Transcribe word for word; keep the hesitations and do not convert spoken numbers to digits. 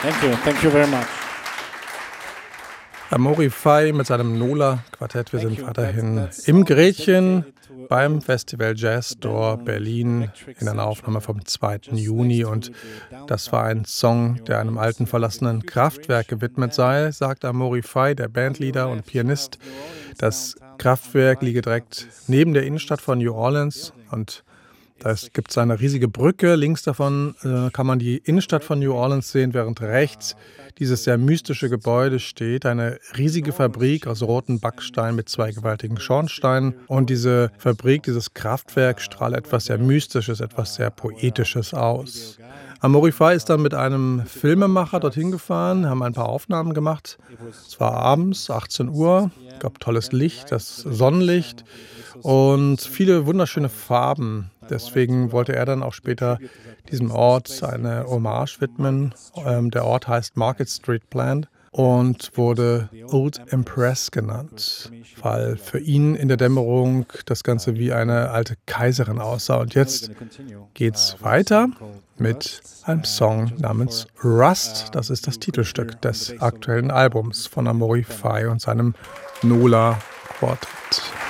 Thank you, thank you very much. Amaury Fay mit seinem Nola-Quartett. Wir sind weiterhin im Gretchen beim Festival Jazz Door Berlin in einer Aufnahme vom zweiten Juni. Und das war ein Song, der einem alten verlassenen Kraftwerk gewidmet sei, sagt Amaury Fay, der Bandleader und Pianist. Das Kraftwerk liege direkt neben der Innenstadt von New Orleans und da gibt es eine riesige Brücke. Links davon äh, kann man die Innenstadt von New Orleans sehen, während rechts dieses sehr mystische Gebäude steht. Eine riesige Fabrik aus rotem Backstein mit zwei gewaltigen Schornsteinen. Und diese Fabrik, dieses Kraftwerk strahlt etwas sehr Mystisches, etwas sehr Poetisches aus. Amaury Fay ist dann mit einem Filmemacher dorthin gefahren, haben ein paar Aufnahmen gemacht. Es war abends, achtzehn Uhr, gab tolles Licht, das Sonnenlicht und viele wunderschöne Farben. Deswegen wollte er dann auch später diesem Ort eine Hommage widmen. Ähm, der Ort heißt Market Street Plant und wurde Old Empress genannt, weil für ihn in der Dämmerung das Ganze wie eine alte Kaiserin aussah. Und jetzt geht's weiter mit einem Song namens Rust. Das ist das Titelstück des aktuellen Albums von Amaury Fay und seinem Nola Quartett.